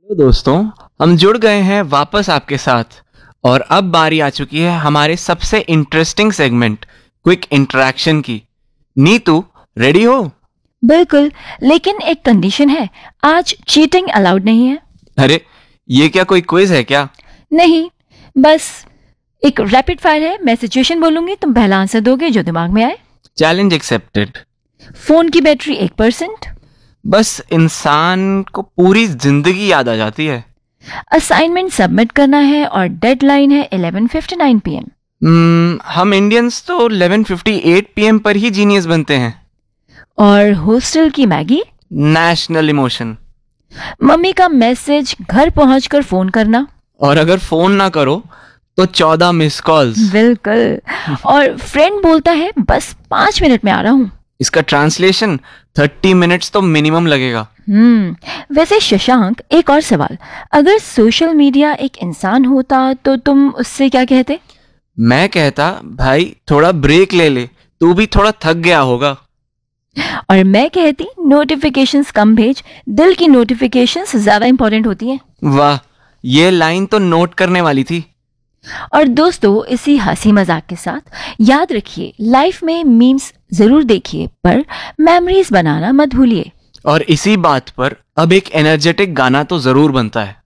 तो दोस्तों, हम जुड़ गए हैं वापस आपके साथ और अब बारी आ चुकी है हमारे सबसे इंटरेस्टिंग सेगमेंट क्विक इंटरेक्शन की। नीतू, रेडी हो? बिल्कुल। लेकिन एक कंडीशन है, आज चीटिंग अलाउड नहीं है। अरे, ये क्या कोई क्विज है क्या? नहीं, बस एक रैपिड फायर है। मैं सिचुएशन बोलूंगी, तुम पहला आंसर दोगे जो दिमाग में आए। Challenge accepted. फोन की बैटरी 1%। बस इंसान को पूरी जिंदगी याद आ जाती है। असाइनमेंट सबमिट करना है और डेडलाइन है 11:59 PM। हम इंडियंस तो 11:58 PM पर ही जीनियस बनते हैं। और हॉस्टल की मैगी। National emotion. मम्मी का मैसेज घर पहुंचकर फोन करना। और अगर फोन ना करो तो 14 मिस कॉल्स। बिल्कुल। और फ्रेंड बोलता है बस 5 मिनट में आ रहा हूँ। इसका ट्रांसलेशन 30 मिनट्स तो मिनिमम लगेगा। वैसे शशांक, एक और सवाल। अगर सोशल मीडिया एक इंसान होता तो तुम उससे क्या कहते? मैं कहता, भाई थोड़ा ब्रेक ले ले, तू भी थोड़ा थक गया होगा। और मैं कहती, नोटिफिकेशंस कम भेज, दिल की नोटिफिकेशंस ज्यादा इंपॉर्टेंट होती हैं। वाह, ये लाइन तो नोट करने वाली थी। और दोस्तों, इसी हंसी मजाक के साथ याद रखिए, लाइफ में मीम्स जरूर देखिए पर मेमोरीज बनाना मत भूलिए। और इसी बात पर अब एक एनर्जेटिक गाना तो जरूर बनता है।